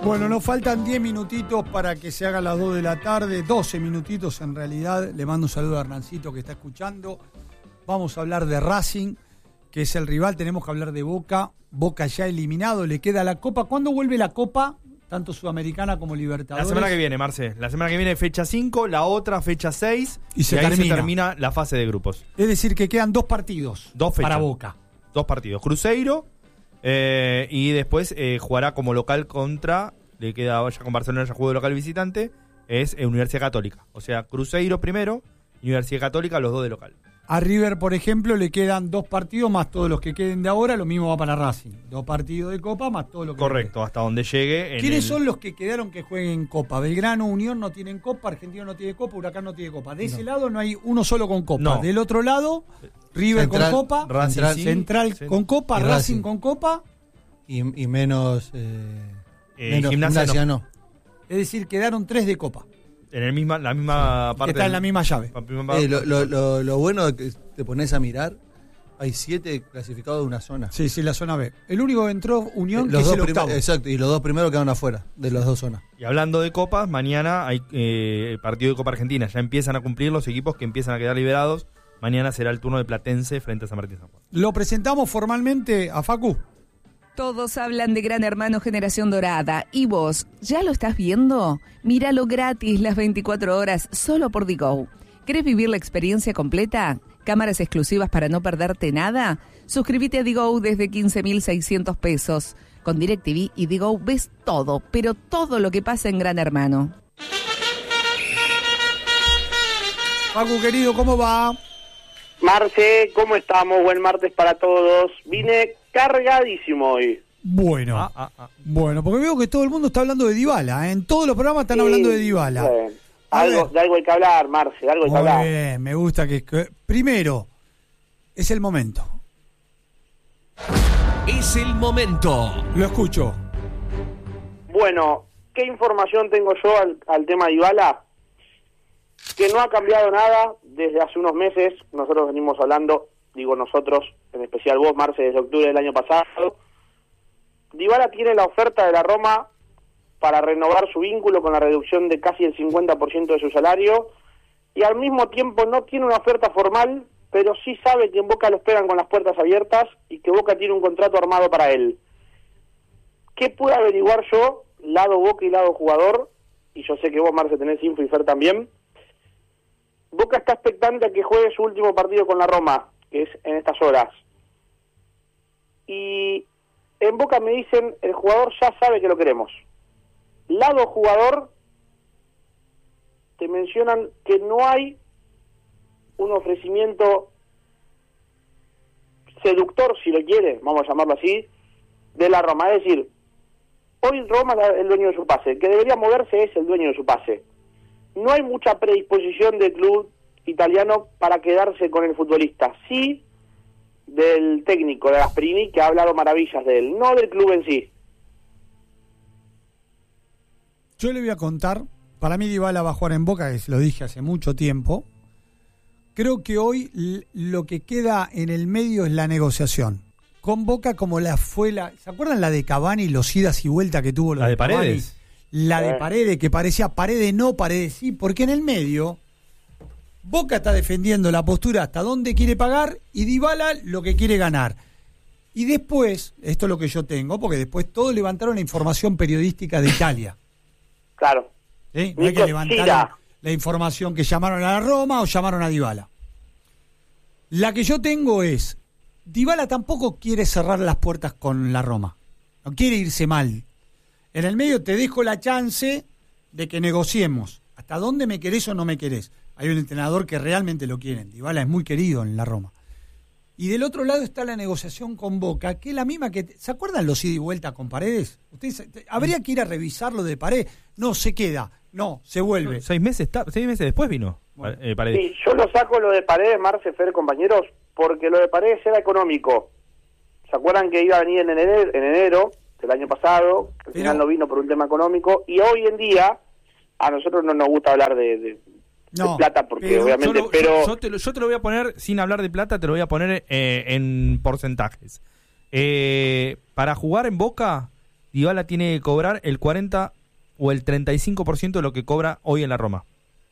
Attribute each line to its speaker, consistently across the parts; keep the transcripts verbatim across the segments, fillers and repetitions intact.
Speaker 1: Bueno, nos faltan diez minutitos para que se hagan las dos de la tarde, doce minutitos en realidad. Le mando un saludo a Hernancito que está escuchando. Vamos a hablar de Racing, que es el rival. Tenemos que hablar de Boca. Boca ya eliminado, le queda la Copa. ¿Cuándo vuelve la Copa? Tanto Sudamericana como Libertadores.
Speaker 2: La semana que viene, Marce. La semana que viene fecha cinco, la otra fecha seis.
Speaker 1: Y, se,
Speaker 2: y ahí
Speaker 1: termina.
Speaker 2: se termina la fase de grupos.
Speaker 1: Es decir, que quedan dos partidos
Speaker 2: dos fechas,
Speaker 1: para Boca.
Speaker 2: Dos partidos. Cruzeiro eh, y después eh, jugará como local contra, le queda ya con Barcelona, ya jugó de local visitante, es eh, Universidad Católica. O sea, Cruzeiro primero, Universidad Católica, los dos de local.
Speaker 1: A River, por ejemplo, le quedan dos partidos más todos los que queden de ahora. Lo mismo va para Racing. Dos partidos de Copa más todo lo que...
Speaker 2: Correcto,
Speaker 1: quede.
Speaker 2: hasta donde llegue. En
Speaker 1: ¿Quiénes
Speaker 2: el...
Speaker 1: son los que quedaron que jueguen Copa? Belgrano, Unión no tienen Copa, Argentino no tiene Copa, Huracán no tiene Copa. De ese no. lado no hay uno solo con Copa.
Speaker 2: No.
Speaker 1: Del otro lado, River
Speaker 3: Central,
Speaker 1: con Copa,
Speaker 2: Racing,
Speaker 1: Central,
Speaker 2: sí,
Speaker 1: Central
Speaker 2: sí.
Speaker 1: con Copa,
Speaker 3: Y
Speaker 1: Racing,
Speaker 3: Racing
Speaker 1: con Copa.
Speaker 3: Y, y menos, eh,
Speaker 2: Eh,
Speaker 3: menos
Speaker 2: Gimnasia
Speaker 3: Gimnasia
Speaker 2: no.
Speaker 3: no.
Speaker 1: Es decir, quedaron tres de Copa.
Speaker 2: En el misma, la misma
Speaker 1: Que
Speaker 2: parte.
Speaker 1: está en la misma llave.
Speaker 3: Eh, lo, lo, lo, lo bueno es que te pones a mirar, hay siete clasificados de una zona.
Speaker 1: Sí, sí, la zona B. El único que entró Unión,
Speaker 3: Eh,
Speaker 1: que
Speaker 3: los
Speaker 1: es
Speaker 3: dos
Speaker 1: el
Speaker 3: prim-
Speaker 1: octavo.
Speaker 3: Exacto, y los dos primeros quedaron afuera de las dos zonas.
Speaker 2: Y hablando de copas, mañana hay eh, partido de Copa Argentina. Ya empiezan a cumplir los equipos que empiezan a quedar liberados. Mañana será el turno de Platense frente a San Martín San Juan.
Speaker 1: Lo presentamos formalmente a Facu.
Speaker 4: Todos hablan de Gran Hermano Generación Dorada. ¿Y vos, ya lo estás viendo? Míralo gratis las veinticuatro horas solo por Digo. ¿Querés vivir la experiencia completa? ¿Cámaras exclusivas para no perderte nada? Suscríbete a Digo desde quince mil seiscientos pesos. Con DirecTV y Digo ves todo, pero todo lo que pasa en Gran Hermano.
Speaker 1: Facu, querido, ¿cómo va?
Speaker 5: Marce, ¿cómo estamos? Buen martes para todos. Vine cargadísimo hoy.
Speaker 1: Bueno,
Speaker 2: Ah, ah, ah.
Speaker 1: bueno, porque veo que todo el mundo está hablando de Dybala, ¿eh? En todos los programas están
Speaker 5: Sí,
Speaker 1: hablando de Dybala.
Speaker 5: Bueno,
Speaker 1: A
Speaker 5: algo,
Speaker 1: ver.
Speaker 5: de algo hay que hablar, Marce, de algo hay que
Speaker 1: Muy
Speaker 5: hablar.
Speaker 1: bien, me gusta que, que... Primero, es el momento.
Speaker 6: Es el momento.
Speaker 1: Lo escucho.
Speaker 5: Bueno, ¿qué información tengo yo al, al tema de Dybala? Que no ha cambiado nada desde hace unos meses. Nosotros venimos hablando, digo nosotros, en especial vos, Marce, desde octubre del año pasado. Dybala tiene la oferta de la Roma para renovar su vínculo con la reducción de casi el cincuenta por ciento de su salario, y al mismo tiempo no tiene una oferta formal, pero sí sabe que en Boca lo esperan con las puertas abiertas y que Boca tiene un contrato armado para él. ¿Qué puedo averiguar yo, lado Boca y lado jugador? Y yo sé que vos, Marce, tenés info y Fer también. Boca está expectante a que juegue su último partido con la Roma, que es en estas horas. Y en Boca me dicen, el jugador ya sabe que lo queremos. Lado jugador, te mencionan que no hay un ofrecimiento seductor, si lo quiere, vamos a llamarlo así, de la Roma. Es decir, hoy Roma es el dueño de su pase. El que debería moverse es el dueño de su pase. No hay mucha predisposición del club italiano para quedarse con el futbolista. Sí del técnico, de Gasperini, que ha hablado maravillas de él, no del club en sí.
Speaker 1: Yo le voy a contar, para mí Dybala va a jugar en Boca, que lo dije hace mucho tiempo. Creo que hoy l- lo que queda en el medio es la negociación. Con Boca como la fue la... ¿Se acuerdan la de Cavani, los idas y vueltas que tuvo?
Speaker 2: ¿La de
Speaker 1: Cavani?
Speaker 2: Paredes?
Speaker 1: La de
Speaker 5: Eh.
Speaker 1: Paredes, que parecía Paredes no, Paredes sí, porque en el medio Boca está defendiendo la postura hasta dónde quiere pagar y Dybala lo que quiere ganar. Y después, esto es lo que yo tengo, porque después todos levantaron la información periodística de Italia.
Speaker 5: Claro.
Speaker 1: ¿Sí? No hay que
Speaker 5: Nico
Speaker 1: levantar
Speaker 5: Sira.
Speaker 1: la, la información que llamaron a la Roma o llamaron a Dybala. La que yo tengo es, Dybala tampoco quiere cerrar las puertas con la Roma. No quiere irse mal. En el medio te dejo la chance de que negociemos. ¿Hasta dónde me querés o no me querés? Hay un entrenador que realmente lo quieren. Dybala es muy querido en la Roma. Y del otro lado está la negociación con Boca, que es la misma que... ¿Se acuerdan los ida y vuelta con Paredes? Ustedes, habría que ir a revisarlo de Paredes. No, se queda. No, se vuelve.
Speaker 2: Seis meses, ta- seis meses después vino.
Speaker 1: Bueno.
Speaker 2: eh, Paredes.
Speaker 5: Sí, yo lo saco lo de Paredes, Marce, Fer, compañeros, porque lo de Paredes era económico. ¿Se acuerdan que iba a venir en enero, en enero del año pasado? Al final
Speaker 1: Pero-
Speaker 5: no vino por un tema económico. Y hoy en día, a nosotros no nos gusta hablar de, de,
Speaker 1: No,
Speaker 5: de plata, porque
Speaker 1: pero
Speaker 5: obviamente...
Speaker 2: Yo, lo-
Speaker 5: pero
Speaker 2: yo- yo te lo, yo te lo voy a poner, sin hablar de plata, te lo voy a poner eh, en porcentajes. Eh, para jugar en Boca, Dybala tiene que cobrar el cuarenta o el treinta y cinco por ciento de lo que cobra hoy en la Roma.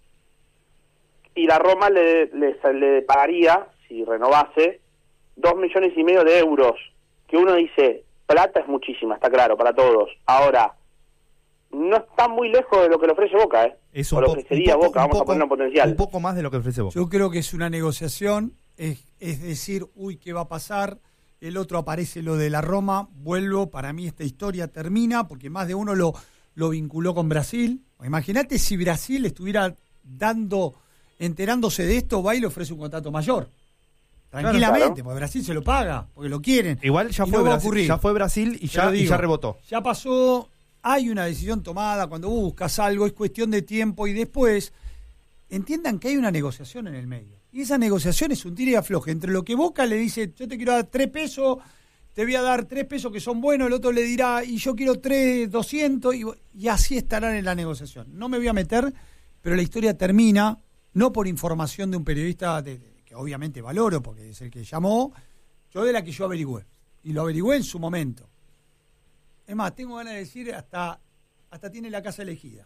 Speaker 5: Y la Roma le, le, le pagaría, si renovase, dos millones y medio de euros. Que uno dice, plata es muchísima, está claro, para todos. Ahora, no está muy lejos de lo que le ofrece Boca, ¿eh?
Speaker 2: Es un
Speaker 5: o lo
Speaker 2: po-
Speaker 5: que sería
Speaker 2: un poco-
Speaker 5: Boca,
Speaker 2: un
Speaker 5: vamos
Speaker 2: poco-
Speaker 5: a ponerlo en potencial.
Speaker 2: Un poco más de lo que ofrece Boca.
Speaker 1: Yo creo que es una negociación, es, es decir, uy, ¿qué va a pasar? El otro aparece lo de la Roma, vuelvo, para mí esta historia termina, porque más de uno lo, lo vinculó con Brasil. Imagínate si Brasil estuviera dando, enterándose de esto, va y le ofrece un contrato mayor. Tranquilamente,
Speaker 5: Claro.
Speaker 1: porque Brasil se lo paga, porque lo quieren.
Speaker 2: Igual ya
Speaker 1: Y
Speaker 2: fue,
Speaker 1: no va a
Speaker 2: Brasil,
Speaker 1: ocurrir.
Speaker 2: ya fue Brasil y
Speaker 1: Te
Speaker 2: ya,
Speaker 1: lo
Speaker 2: y
Speaker 1: digo,
Speaker 2: ya rebotó.
Speaker 1: Ya pasó, hay una decisión tomada, cuando vos buscas algo es cuestión de tiempo y después entiendan que hay una negociación en el medio. Y esa negociación es un tira y afloje entre lo que Boca le dice, yo te quiero dar tres pesos, te voy a dar tres pesos que son buenos, el otro le dirá, y yo quiero tres, doscientos, y, y así estarán en la negociación. No me voy a meter, pero la historia termina, no por información de un periodista de, de- que obviamente valoro, porque es el que llamó, yo de la que yo averigüé. Y lo averigüé en su momento. Es más, tengo ganas de decir, hasta, hasta tiene la casa elegida.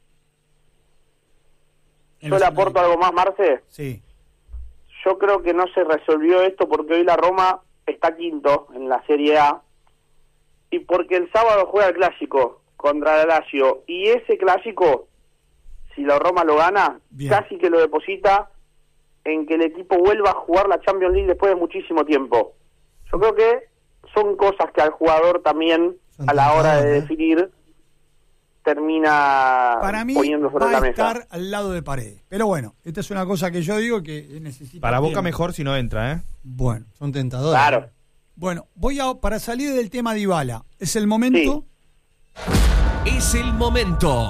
Speaker 1: En
Speaker 5: Yo
Speaker 1: los
Speaker 5: le aporto algo más, Marce.
Speaker 1: Sí.
Speaker 5: Yo creo que no se resolvió esto porque hoy la Roma está quinto en la Serie A y porque el sábado juega el clásico contra el Lazio y ese clásico, si la Roma lo gana,
Speaker 1: Bien.
Speaker 5: casi que lo deposita en que el equipo vuelva a jugar la Champions League después de muchísimo tiempo. Yo creo que son cosas que al jugador también,
Speaker 3: Son
Speaker 5: a la hora de
Speaker 3: tentadoras, ¿eh?
Speaker 5: definir, termina
Speaker 1: Para mí
Speaker 5: poniendo sobre
Speaker 1: va
Speaker 5: la
Speaker 1: a
Speaker 5: mesa.
Speaker 1: estar al lado de Paredes. Pero bueno, esta es una cosa que yo digo que necesita
Speaker 2: Para Boca
Speaker 1: tiempo.
Speaker 2: mejor si no entra, ¿eh?
Speaker 1: Bueno,
Speaker 3: Son tentadores.
Speaker 5: Claro.
Speaker 1: bueno, voy a para salir del tema de Dybala. Es el momento.
Speaker 6: Es el momento.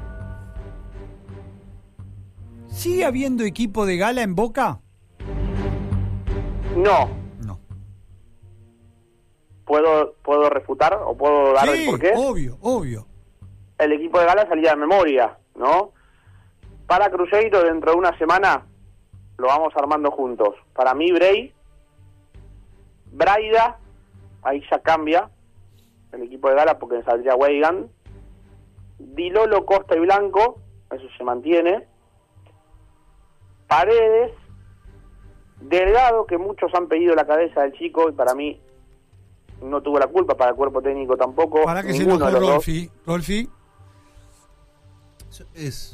Speaker 1: ¿Sigue habiendo equipo de gala en Boca?
Speaker 5: No.
Speaker 1: No.
Speaker 5: ¿Puedo, ¿Puedo refutar o puedo dar el
Speaker 1: Sí,
Speaker 5: porqué?
Speaker 1: obvio, obvio.
Speaker 5: El equipo de gala salía de memoria, ¿no? Para Cruzeiro, dentro de una semana, lo vamos armando juntos. Para mí, Bray, Braida, ahí ya cambia el equipo de gala porque saldría Weigan. Dilolo, Costa y Blanco, eso se mantiene. Paredes, Delgado, que muchos han pedido la cabeza del chico y para mí no tuvo la culpa, para el cuerpo técnico tampoco.
Speaker 1: Para que se
Speaker 5: ninguno
Speaker 1: enojó
Speaker 5: de los dos.
Speaker 1: Rolfi. Rolfi,
Speaker 3: Es,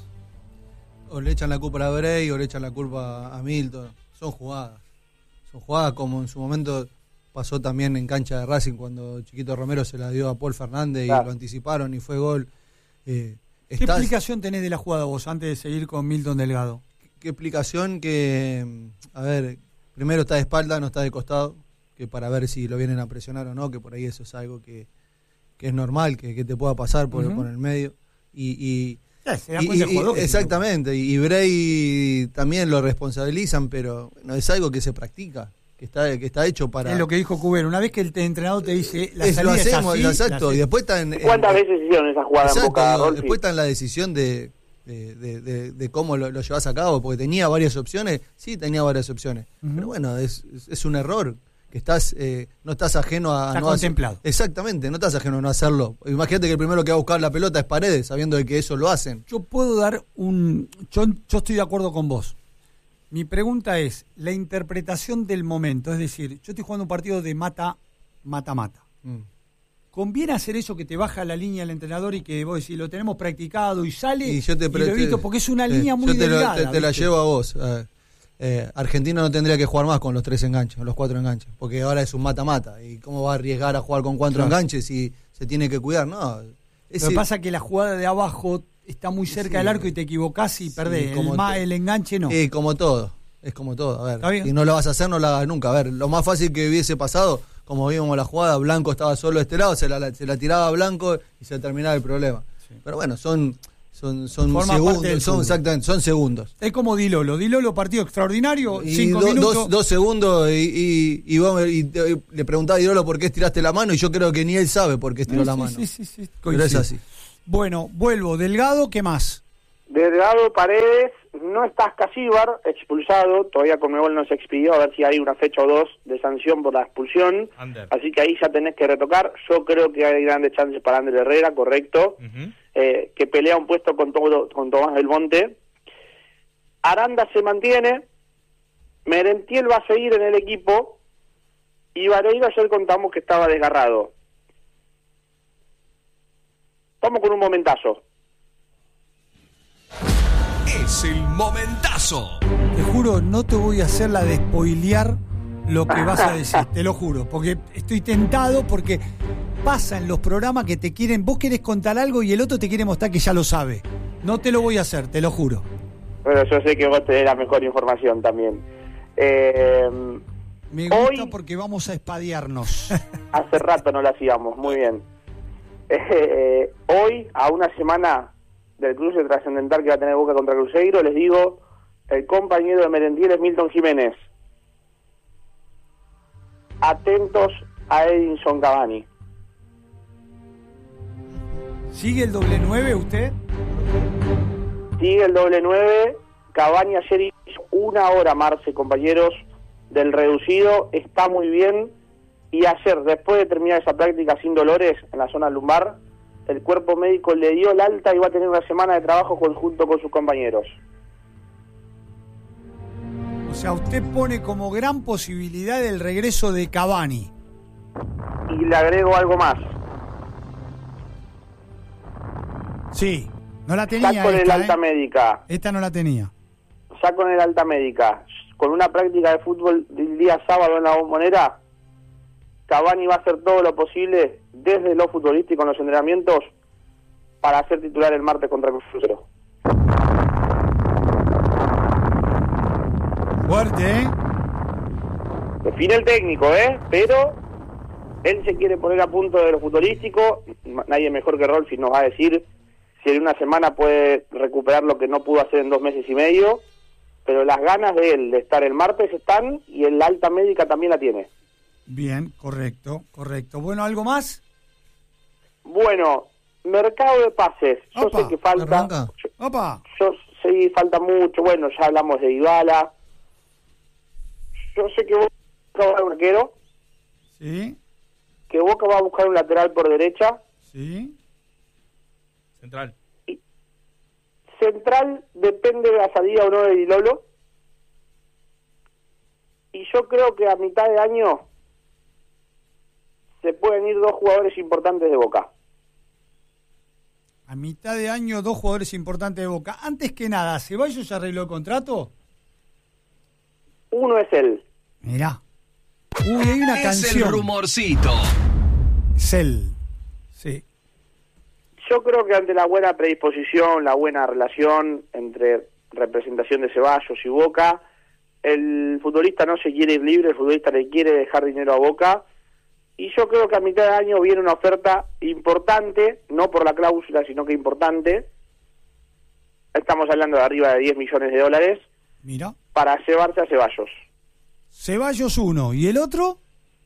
Speaker 3: o le echan la culpa a Bray o le echan la culpa a Milton. Son jugadas. Son jugadas como en su momento pasó también en cancha de Racing cuando Chiquito Romero se la dio a Paul Fernández y
Speaker 5: Claro.
Speaker 3: lo anticiparon y fue gol. Eh,
Speaker 1: ¿qué
Speaker 3: estás-
Speaker 1: explicación tenés de la jugada vos antes de seguir con Milton Delgado?
Speaker 3: ¿Qué explicación? Que, a ver, primero está de espalda, no está de costado, que para ver si lo vienen a presionar o no, que por ahí eso es algo que, que es normal, que, que te pueda pasar por,
Speaker 1: Ujú.
Speaker 3: por el medio. Y, y,
Speaker 1: Ya, se da
Speaker 3: y-
Speaker 1: cuenta el
Speaker 3: y-
Speaker 1: jugador que
Speaker 3: exactamente, y, y Bray también lo responsabilizan, pero bueno, es algo que se practica, que está, que está hecho para...
Speaker 1: es lo que dijo Cubero. Una vez que el te- entrenador te dice la
Speaker 3: es,
Speaker 1: salida
Speaker 3: lo hacemos,
Speaker 1: es
Speaker 3: lo
Speaker 1: así, la
Speaker 3: exacto, y
Speaker 1: haces.
Speaker 3: después está en... en-
Speaker 5: ¿Cuántas veces hicieron esa jugada
Speaker 3: Exacto,
Speaker 5: en Boca,
Speaker 3: digo,
Speaker 5: Rolfi?
Speaker 3: después está en la decisión de, de, de- de- de cómo lo, lo llevas a cabo, porque tenía varias opciones, sí tenía varias opciones,
Speaker 1: Ujú.
Speaker 3: pero bueno, es, es, es un error, que estás eh, no estás ajeno a
Speaker 1: Está
Speaker 3: no hacer-
Speaker 1: contemplado.
Speaker 3: exactamente, no estás ajeno a no hacerlo. Imagínate que el primero que va a buscar la pelota es Paredes, sabiendo de que eso lo hacen.
Speaker 1: Yo puedo dar un... Yo, yo estoy de acuerdo con vos. Mi pregunta es la interpretación del momento. Es decir, yo estoy jugando un partido de mata, mata, mata.
Speaker 3: Mm.
Speaker 1: ¿Conviene hacer eso que te baja la línea el entrenador y que vos decís, lo tenemos practicado y sale
Speaker 3: Y yo te
Speaker 1: y
Speaker 3: pre-
Speaker 1: lo evito? Porque es una
Speaker 3: eh,
Speaker 1: línea muy
Speaker 3: yo te, lo-
Speaker 1: delgada.
Speaker 3: te- te la
Speaker 1: ¿viste?
Speaker 3: llevo a vos. eh, eh, Argentina no tendría que jugar más con los tres enganches, los cuatro enganches, porque ahora es un mata-mata. ¿Y cómo va a arriesgar a jugar con cuatro
Speaker 1: Claro.
Speaker 3: enganches si se tiene que cuidar? No.
Speaker 1: Lo
Speaker 3: ese-
Speaker 1: que pasa es que la jugada de abajo está muy cerca
Speaker 3: Sí.
Speaker 1: del arco y te equivocás y
Speaker 3: Sí,
Speaker 1: perdés.
Speaker 3: como
Speaker 1: el, ma-
Speaker 3: te-
Speaker 1: el enganche no.
Speaker 3: Eh, como todo, es como todo. A
Speaker 1: Está
Speaker 3: ver,
Speaker 1: bien.
Speaker 3: si no lo vas a hacer, no lo hagas nunca. A ver, lo más fácil que hubiese pasado, como vimos la jugada, Blanco estaba solo de este lado, se la, se la tiraba a Blanco y se terminaba el problema.
Speaker 1: Sí.
Speaker 3: Pero bueno, son son son
Speaker 1: Forma parte del
Speaker 3: segundos, son
Speaker 1: fútbol.
Speaker 3: exactamente, son segundos.
Speaker 1: Es como Dilolo. Dilolo, partido extraordinario,
Speaker 3: Y
Speaker 1: cinco
Speaker 3: do-
Speaker 1: minutos.
Speaker 3: dos, dos segundos y, y, y vos- y te- y le preguntaba a Dirolo por qué estiraste la mano y yo creo que ni él sabe por qué estiró
Speaker 1: Eh,
Speaker 3: la
Speaker 1: sí,
Speaker 3: mano.
Speaker 1: sí, sí, sí,
Speaker 3: Pero es
Speaker 1: coincido.
Speaker 3: así.
Speaker 1: Bueno, vuelvo. Delgado, ¿qué más?
Speaker 5: Delgado, Paredes, no está Ascasíbar, expulsado, todavía Conmebol no se expidió, a ver si hay una fecha o dos de sanción por la expulsión,
Speaker 2: Ander.
Speaker 5: así que ahí ya tenés que retocar. Yo creo que hay grandes chances para Ander Herrera, correcto,
Speaker 2: Ujú.
Speaker 5: eh, que pelea un puesto con, todo, con Tomás del Monte. Aranda se mantiene, Merentiel va a seguir en el equipo, y Vareiro ayer contamos que estaba desgarrado. Vamos con un momentazo.
Speaker 6: Es el momentazo.
Speaker 1: Te juro, no te voy a hacer la de spoilear lo que vas a decir, te lo juro, porque estoy tentado, porque pasa en los programas que te quieren, vos querés contar algo y el otro te quiere mostrar que ya lo sabe. No te lo voy a hacer, te lo juro.
Speaker 5: Pero yo sé que vos tenés la mejor información también. Eh,
Speaker 1: Me gusta
Speaker 5: Hoy-
Speaker 1: porque vamos a espadearnos.
Speaker 5: hace rato no lo hacíamos, muy bien. Eh, hoy, a una semana del cruce trascendental que va a tener Boca contra Cruzeiro, les digo, el compañero de Merentiel es Milton Jiménez. Atentos a Edinson Cavani.
Speaker 1: ¿Sigue el doble nueve usted?
Speaker 5: Sigue el doble nueve. Cavani ayer hizo una hora, Marce, compañeros, del reducido. Está muy bien. Y ayer, después de terminar esa práctica sin dolores en la zona lumbar, el cuerpo médico le dio el alta y va a tener una semana de trabajo conjunto con sus compañeros.
Speaker 1: O sea, usted pone como gran posibilidad el regreso de Cavani.
Speaker 5: Y le agrego algo más.
Speaker 1: Sí, no la tenía
Speaker 5: Ya con el
Speaker 1: esta,
Speaker 5: alta
Speaker 1: ¿eh?
Speaker 5: médica,
Speaker 1: Esta no la tenía.
Speaker 5: ya con el alta médica, con una práctica de fútbol del día sábado en la Bombonera, Cavani va a hacer todo lo posible desde lo futbolístico en los entrenamientos para ser titular el martes contra Cruzeiro.
Speaker 1: Fuerte, ¿eh?
Speaker 5: Define el técnico, ¿eh? Pero él se quiere poner a punto de lo futbolístico. Nadie mejor que Rolfi nos va a decir si en una semana puede recuperar lo que no pudo hacer en dos meses y medio. Pero las ganas de él de estar el martes están y el alta médica también la tiene.
Speaker 1: Bien, correcto, correcto. Bueno, ¿algo más?
Speaker 5: Bueno, mercado de pases. Yo
Speaker 1: Opa,
Speaker 5: sé que falta.
Speaker 3: arranca.
Speaker 5: Yo,
Speaker 1: Opa,
Speaker 5: yo sí, falta mucho. Bueno, ya hablamos de Dybala. Yo sé que Boca va a buscar un arquero,
Speaker 1: sí,
Speaker 5: que Boca va a buscar un lateral por derecha.
Speaker 1: sí.
Speaker 2: Central.
Speaker 5: Central depende de la salida o no de Di Lolo. Y yo creo que a mitad de año se pueden ir dos jugadores importantes de Boca.
Speaker 1: A mitad de año, dos jugadores importantes de Boca. Antes que nada, ¿Ceballos ya arregló el contrato?
Speaker 5: Uno es él.
Speaker 1: Mirá. Uy, hay una
Speaker 6: Es
Speaker 1: canción.
Speaker 6: el rumorcito.
Speaker 1: Cel. Sí.
Speaker 5: Yo creo que ante la buena predisposición, la buena relación entre representación de Ceballos y Boca, el futbolista no se quiere ir libre, el futbolista le quiere dejar dinero a Boca, y yo creo que a mitad de año viene una oferta importante, no por la cláusula, sino que importante. Estamos hablando de arriba de diez millones de dólares
Speaker 1: Mira.
Speaker 5: para llevarse a Ceballos.
Speaker 1: Ceballos uno. ¿Y el otro?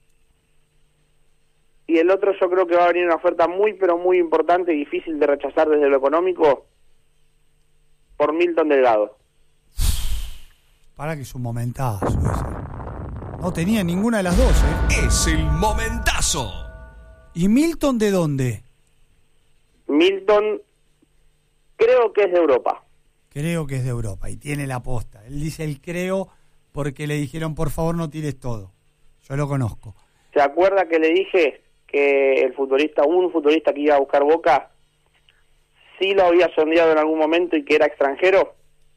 Speaker 5: Y el otro yo creo que va a venir una oferta muy pero muy importante y difícil de rechazar desde lo económico por Milton Delgado.
Speaker 1: Para que es un momentazo ese. No tenía ninguna de las dos, ¿eh?
Speaker 6: Es el momentazo.
Speaker 1: ¿Y Milton de dónde?
Speaker 5: Milton creo que es de Europa.
Speaker 1: Creo que es de Europa y tiene la posta. Él dice el creo porque le dijeron por favor no tires todo. Yo lo conozco.
Speaker 5: ¿Se acuerda que le dije que el futbolista, un futbolista que iba a buscar Boca, sí lo había sondeado en algún momento y que era extranjero?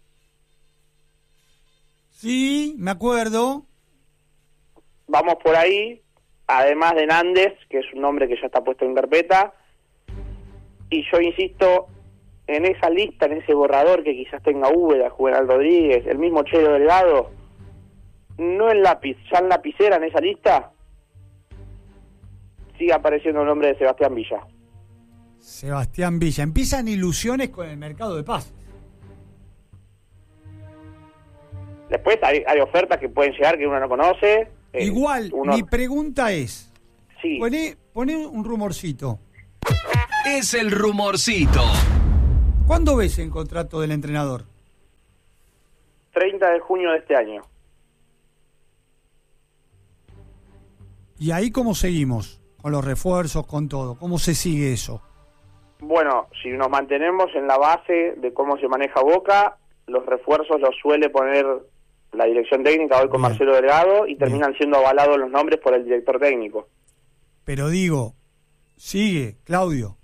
Speaker 1: Sí, me acuerdo.
Speaker 5: Vamos por ahí, además de Nández, que es un nombre que ya está puesto en carpeta, y yo insisto, en esa lista, en ese borrador que quizás tenga Úbeda, Juvenal Rodríguez, el mismo Chelo Delgado, no en lápiz, ya en lapicera en esa lista, sigue apareciendo el nombre de Sebastián Villa.
Speaker 1: Sebastián Villa. Empiezan ilusiones con el mercado de pases.
Speaker 5: Después hay, hay ofertas que pueden llegar que uno no conoce. eh,
Speaker 1: Igual,
Speaker 5: uno-
Speaker 1: mi pregunta es,
Speaker 5: Sí,
Speaker 1: poné, poné un rumorcito.
Speaker 6: Es el rumorcito.
Speaker 1: ¿Cuándo ves el contrato del entrenador?
Speaker 5: treinta de junio de este año.
Speaker 1: ¿Y ahí cómo seguimos? Con los refuerzos, con todo. ¿Cómo se sigue eso?
Speaker 5: Bueno, si nos mantenemos en la base de cómo se maneja Boca, los refuerzos los suele poner la dirección técnica hoy con
Speaker 1: Bien.
Speaker 5: Marcelo Delgado y terminan siendo avalados los nombres por el director técnico.
Speaker 1: Pero digo, sigue, Claudio.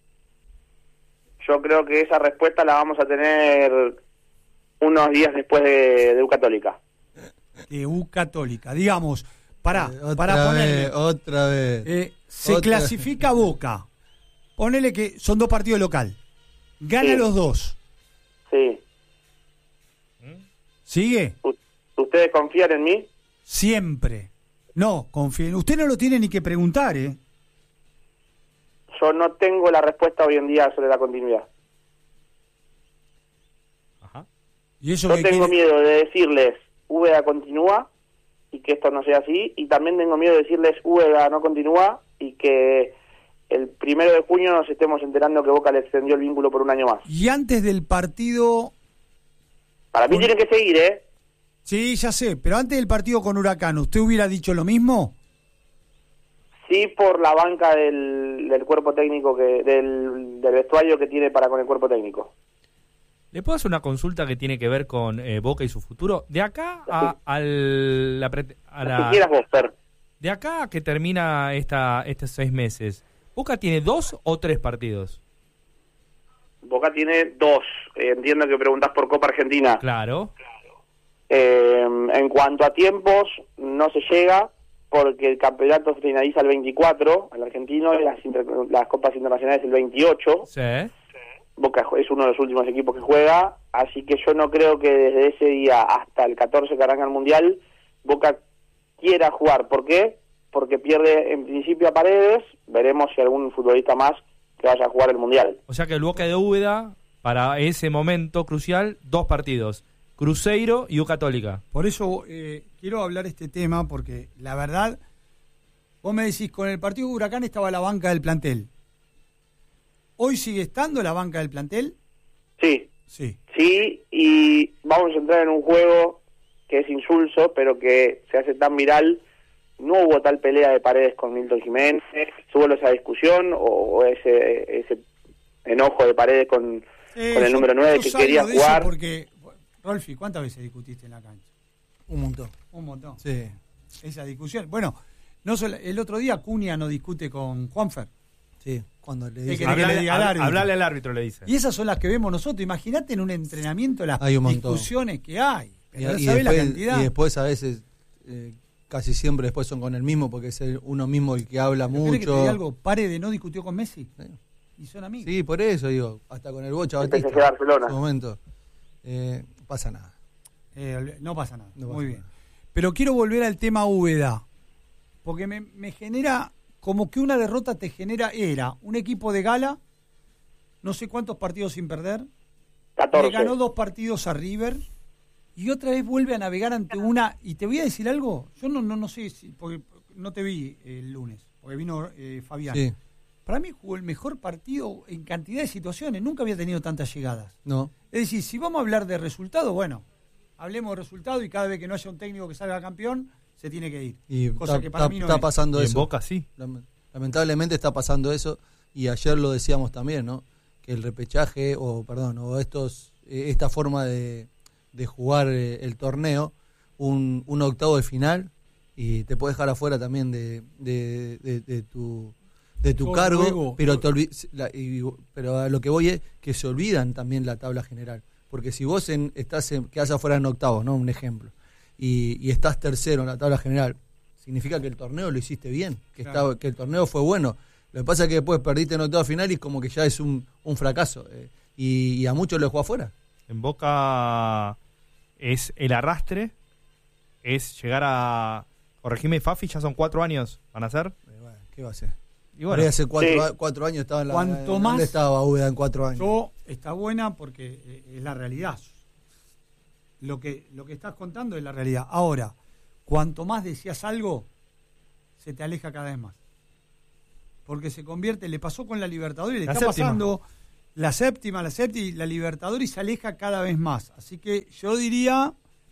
Speaker 5: Yo creo que esa respuesta la vamos a tener unos días después de, de U Católica.
Speaker 1: De U Católica. Digamos, pará,
Speaker 3: Eh, otra
Speaker 1: para ponerle.
Speaker 3: vez, otra vez.
Speaker 1: Eh, se
Speaker 3: Otra-
Speaker 1: clasifica Boca. Ponele que son dos partidos local. Gana
Speaker 5: Sí.
Speaker 1: los dos.
Speaker 5: Sí.
Speaker 1: ¿Sigue?
Speaker 5: U- ¿Ustedes confían en mí?
Speaker 1: Siempre. No, confíen. Usted no lo tiene ni que preguntar, ¿eh?
Speaker 5: Yo no tengo la respuesta hoy en día sobre la continuidad.
Speaker 2: Ajá.
Speaker 1: Y eso
Speaker 5: Yo
Speaker 1: que
Speaker 5: tengo
Speaker 1: quiere-
Speaker 5: miedo de decirles Úbeda continúa y que esto no sea así, y también tengo miedo de decirles Úbeda no continúa y que el primero de junio nos estemos enterando que Boca le extendió el vínculo por un año más.
Speaker 1: Y antes del partido...
Speaker 5: Para mí
Speaker 1: Con-
Speaker 5: tiene que seguir, ¿eh?
Speaker 1: Sí, ya sé, pero antes del partido con Huracán, ¿usted hubiera dicho lo mismo?
Speaker 5: Sí, por la banca del, del cuerpo técnico, que del, del vestuario que tiene para con el cuerpo técnico.
Speaker 2: ¿Le puedo hacer una consulta que tiene que ver con eh, Boca y su futuro? De acá a, al- la, pre- a
Speaker 5: Si
Speaker 2: la-
Speaker 5: quieras vos, Fer.
Speaker 2: de acá a que termina esta estos seis meses, ¿Boca tiene dos o tres partidos?
Speaker 5: Boca tiene dos. Eh, entiendo que preguntás por Copa Argentina.
Speaker 2: Claro.
Speaker 5: Eh, en cuanto a tiempos, no se llega porque el campeonato finaliza el veinticuatro, el argentino, y las, inter- las copas internacionales el veintiocho.
Speaker 2: Sí.
Speaker 5: Boca es uno de los últimos equipos que juega, así que yo no creo que desde ese día hasta el catorce que arranca el Mundial, Boca quiera jugar. ¿Por qué? Porque pierde en principio a Paredes, veremos si algún futbolista más que vaya a jugar el Mundial.
Speaker 2: O sea que el Boca de Úbeda, para ese momento crucial, dos partidos. Cruzeiro y U Católica.
Speaker 1: Por eso eh, quiero hablar este tema, porque la verdad, vos me decís, con el partido de Huracán estaba la banca del plantel. ¿Hoy sigue estando la banca del plantel?
Speaker 5: Sí,
Speaker 1: Sí.
Speaker 5: sí, y vamos a entrar en un juego que es insulso, pero que se hace tan viral. No hubo tal pelea de Paredes con Milton Jiménez, hubo esa discusión o, o ese ese enojo de Paredes con,
Speaker 1: Eh,
Speaker 5: con el
Speaker 1: yo-
Speaker 5: número nueve
Speaker 1: yo
Speaker 5: que
Speaker 1: salgo
Speaker 5: quería
Speaker 1: de eso
Speaker 5: jugar.
Speaker 1: Porque, Rolfi, ¿cuántas veces discutiste en la cancha?
Speaker 3: Un montón.
Speaker 1: Un montón.
Speaker 3: Sí.
Speaker 1: Esa discusión. Bueno, no solo, el otro día Cunha no discute con Juanfer.
Speaker 3: Sí. Cuando le
Speaker 1: ¿Qué
Speaker 3: dicen-
Speaker 1: querés que le diga al árbitro?
Speaker 2: Hablale al árbitro, le dice.
Speaker 1: Y esas son las que vemos nosotros. Imagínate en un entrenamiento las
Speaker 3: Hay un montón.
Speaker 1: discusiones que hay.
Speaker 3: Y,
Speaker 1: Pero
Speaker 3: y
Speaker 1: ¿sabés la
Speaker 3: después,
Speaker 1: cantidad?
Speaker 3: y después a veces, eh, casi siempre después son con el mismo, porque es el- uno mismo el que habla
Speaker 1: ¿Pero querés que te
Speaker 3: mucho.
Speaker 1: diga algo? Paredes no discutió con Messi.
Speaker 3: Sí.
Speaker 1: Y son amigos.
Speaker 3: Sí, por eso digo, hasta con el Bocha
Speaker 5: El P S G
Speaker 3: Batista.
Speaker 5: Barcelona.
Speaker 3: En su momento. Eh, pasa nada.
Speaker 1: Eh, no pasa nada.
Speaker 3: No
Speaker 1: Muy
Speaker 3: pasa
Speaker 1: bien.
Speaker 3: nada.
Speaker 1: Pero quiero volver al tema Úbeda. Porque me, me genera, como que una derrota te genera, era un equipo de gala, no sé cuántos partidos sin perder,
Speaker 5: catorce.
Speaker 1: le ganó dos partidos a River y otra vez vuelve a navegar ante una. Y te voy a decir algo, yo no no, no sé, si, porque no te vi el lunes, porque vino eh, Fabián.
Speaker 3: Sí,
Speaker 1: Para mí jugó el mejor partido en cantidad de situaciones, nunca había tenido tantas llegadas.
Speaker 3: no.
Speaker 1: Es decir, si vamos a hablar de resultados, bueno, hablemos de resultados y cada vez que no haya un técnico que salga campeón, se tiene que ir.
Speaker 3: Y
Speaker 1: Cosa
Speaker 3: está,
Speaker 1: que para
Speaker 3: está-
Speaker 1: mí no
Speaker 3: está
Speaker 1: es.
Speaker 3: pasando
Speaker 2: Y en
Speaker 3: eso.
Speaker 2: Boca sí.
Speaker 3: Lam- Lamentablemente está pasando eso, y ayer lo decíamos también, ¿no? Que el repechaje, o perdón, o estos eh, esta forma de, de jugar eh, el torneo, un, un octavo de final, y te puede dejar afuera también de, de, de- de tu de tu
Speaker 1: Todo
Speaker 3: cargo,
Speaker 1: juego.
Speaker 3: pero te olvi- la- y- pero a lo que voy es que se olvidan también la tabla general, porque si vos en, estás en, quedás afuera en octavos, ¿no? Un ejemplo, y, y estás tercero en la tabla general, significa que el torneo lo hiciste bien, que
Speaker 1: Claro.
Speaker 3: estaba, que el torneo fue bueno. Lo que pasa es que después perdiste en octavo final y como que ya es un, un fracaso, eh, y, y a muchos lo dejó afuera.
Speaker 2: En Boca es el arrastre, es llegar a... Corregime, Fafi, ya son cuatro años, ¿van a ser?
Speaker 3: Eh, bueno, ¿qué va a hacer?
Speaker 2: Y
Speaker 3: Por
Speaker 2: bueno,
Speaker 3: ahí hace cuatro,
Speaker 5: Sí.
Speaker 3: a- cuatro años estaba en la...
Speaker 1: Cuanto
Speaker 3: ¿dónde
Speaker 1: más-
Speaker 3: estaba Úbeda en cuatro años?
Speaker 1: Yo, está buena porque eh, es la realidad. Lo que, lo que estás contando es la realidad. Ahora, cuanto más decías algo, se te aleja cada vez más. Porque se convierte, le pasó con la Libertadores, le
Speaker 2: La
Speaker 1: está
Speaker 2: séptima.
Speaker 1: pasando la séptima, la séptima, y la Libertadores se aleja cada vez más. Así que yo diría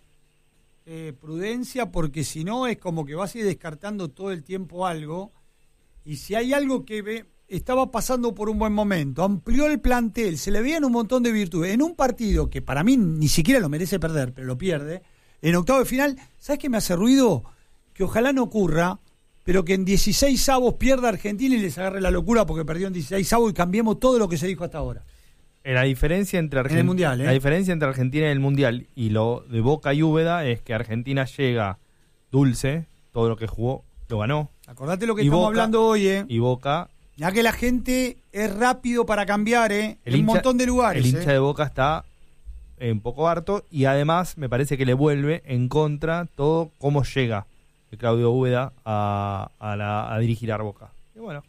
Speaker 1: eh, prudencia, porque si no es como que vas a ir descartando todo el tiempo algo. Y si hay algo que ve, estaba pasando por un buen momento, amplió el plantel, se le veían un montón de virtudes. En un partido que para mí ni siquiera lo merece perder, pero lo pierde, en octavo de final, ¿sabes qué me hace ruido? Que ojalá no ocurra, pero que en dieciséis avos pierda Argentina y les agarre la locura porque perdió en dieciséis avos y cambiemos todo lo que se dijo hasta ahora.
Speaker 2: La diferencia entre Argen-
Speaker 1: En el Mundial, ¿eh?
Speaker 2: La diferencia entre Argentina y el Mundial y lo de Boca y Úbeda es que Argentina llega dulce, todo lo que jugó lo ganó.
Speaker 1: Acordate lo que
Speaker 2: Y
Speaker 1: estamos
Speaker 2: Boca-
Speaker 1: hablando hoy, ¿eh?
Speaker 2: Y Boca,
Speaker 1: Ya que la gente es rápido para cambiar, ¿eh?
Speaker 2: el
Speaker 1: en un
Speaker 2: hincha-
Speaker 1: montón de lugares.
Speaker 2: el hincha
Speaker 1: ¿eh?
Speaker 2: de Boca está eh, un poco harto y además me parece que le vuelve en contra todo cómo llega Claudio Úbeda a, a, la- a dirigir a Boca. Y bueno,